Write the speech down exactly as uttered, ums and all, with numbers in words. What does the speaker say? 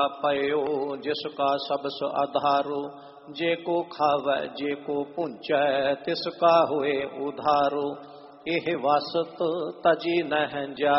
पयो जिसका सबस आधारो, जे को खावै जे को पुंचै तिसका होए उधारो। एह वासत तजी नह जा